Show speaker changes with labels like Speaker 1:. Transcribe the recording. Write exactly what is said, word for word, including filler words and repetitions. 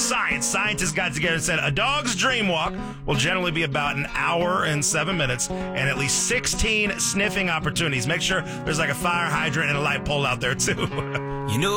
Speaker 1: science. Scientists got together and said a dog's dream walk will generally be about an hour and seven minutes and at least sixteen sniffing opportunities. Make sure there's like a fire hydrant and a light pole out there, too.
Speaker 2: You know